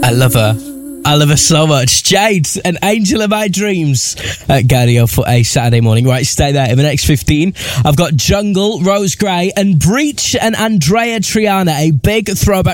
I love her. I love her so much. Jade, an angel of my dreams at Guardio for a Saturday morning. Right, stay there. In the next 15, I've got Jungle, Rose Gray, and Breach and Andrea Triana, a big throwback